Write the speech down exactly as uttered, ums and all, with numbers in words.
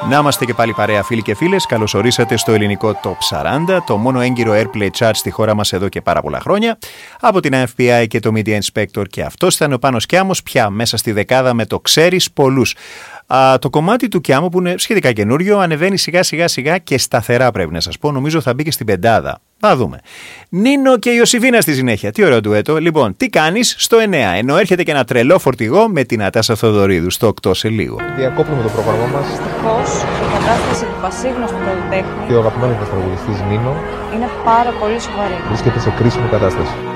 Να είμαστε και πάλι παρέα, φίλοι και φίλες. Καλώς ορίσατε στο ελληνικό Top σαράντα, το μόνο έγκυρο Airplay Chart στη χώρα μας εδώ και πάρα πολλά χρόνια. Από την εφ μπι άι και το Media Inspector, και αυτός ήταν ο Πάνος Κιάμος, πια μέσα στη δεκάδα με το ξέρεις πολλούς. Α, το κομμάτι του Κιάμου, που είναι σχετικά καινούριο, ανεβαίνει σιγά σιγά σιγά και σταθερά, πρέπει να σας πω. Νομίζω θα μπει και στην πεντάδα. Θα δούμε. Νίνο και Ιωσήφινα στη συνέχεια. Τι ωραίο ντουέτο. Λοιπόν, τι κάνεις στο εννέα, ενώ έρχεται και ένα τρελό φορτηγό με την Ατάσα Θοδωρίδου στο οκτώ σε λίγο. Διακόπτουμε το πρόγραμμά μας. Δυστυχώς, η κατάσταση του πασίγνωστου καλλιτέχνη Και ο αγαπημένος μας τραγουδιστής Νίνο είναι πάρα πολύ σοβαρή. βρίσκεται σε κρίσιμη κατάσταση.